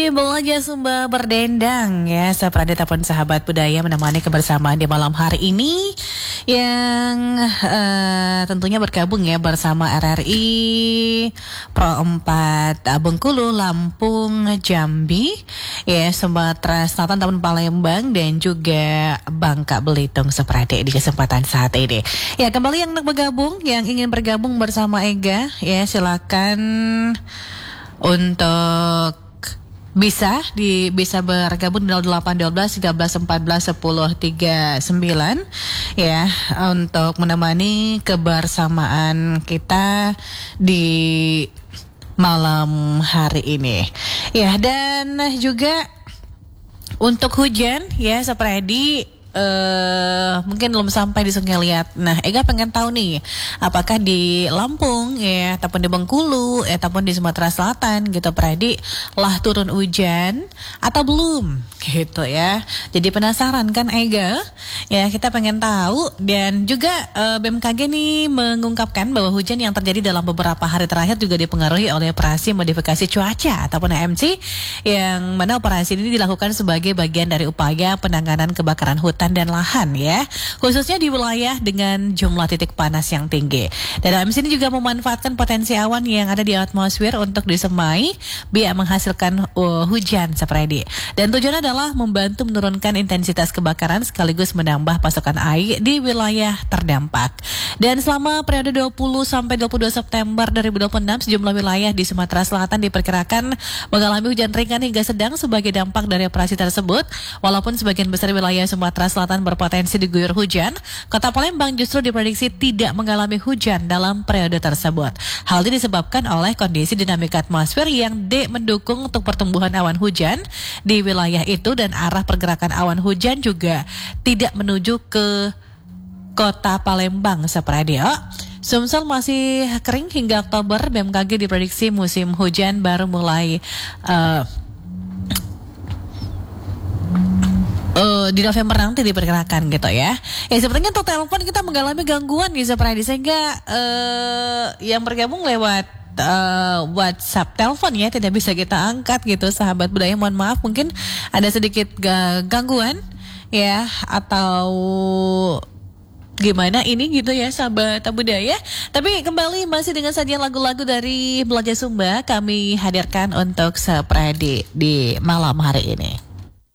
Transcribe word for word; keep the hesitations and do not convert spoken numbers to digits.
Belajar Sumba berdendang ya, seperti ataupun sahabat budaya menemani kebersamaan di malam hari ini yang uh, tentunya bergabung ya bersama R R I Pro empat Bengkulu, Lampung, Jambi, ya Sumatera Selatan, Taman Palembang dan juga Bangka Belitung seperti di kesempatan saat ini. Ya, kembali yang bergabung, yang ingin bergabung bersama Ega ya silakan untuk bisa di bisa bergabung di nol delapan satu dua tiga belas empat belas sepuluh tiga puluh sembilan ya untuk menemani kebersamaan kita di malam hari ini. Ya, dan juga untuk hujan ya seperti Uh, mungkin belum sampai di Sungai Liat. Nah, Ega pengen tahu nih, apakah di Lampung ya, ataupun di Bengkulu, ya, ataupun di Sumatera Selatan gitu, Pradi, lah turun hujan atau belum, gitu ya. Jadi penasaran kan Ega? Ya, kita pengen tahu. Dan juga uh, B M K G nih mengungkapkan bahwa hujan yang terjadi dalam beberapa hari terakhir juga dipengaruhi oleh operasi modifikasi cuaca ataupun A M C, yang mana operasi ini dilakukan sebagai bagian dari upaya penanganan kebakaran hutan dan lahan ya, khususnya di wilayah dengan jumlah titik panas yang tinggi. Dan A M C ini juga memanfaatkan potensi awan yang ada di atmosfer untuk disemai biar menghasilkan uh, hujan seperti. Dan tujuannya adalah membantu menurunkan intensitas kebakaran sekaligus menambah pasokan air di wilayah terdampak. Dan selama periode dua puluh sampai dua puluh dua September dua ribu dua puluh enam, sejumlah wilayah di Sumatera Selatan diperkirakan mengalami hujan ringan hingga sedang sebagai dampak dari operasi tersebut. Walaupun sebagian besar wilayah Sumatera Selatan berpotensi diguyur hujan, Kota Palembang justru diprediksi tidak mengalami hujan dalam periode tersebut. Hal ini disebabkan oleh kondisi dinamika atmosfer yang D mendukung untuk pertumbuhan awan hujan di wilayah itu, dan arah pergerakan awan hujan juga tidak menuju ke Kota Palembang seperti itu. Sumsel masih kering hingga Oktober. B M K G diprediksi musim hujan baru mulai uh, Uh, di November nanti diperkirakan gitu ya. Ya sepertinya untuk telepon kita mengalami gangguan nih seperti, sehingga uh, yang bergabung lewat uh, WhatsApp telepon ya tidak bisa kita angkat gitu, sahabat budaya. Mohon maaf, mungkin ada sedikit gangguan ya atau gimana ini gitu ya sahabat budaya. Tapi kembali masih dengan sajian lagu-lagu dari Belajar Sumba kami hadirkan untuk sepredi di malam hari ini.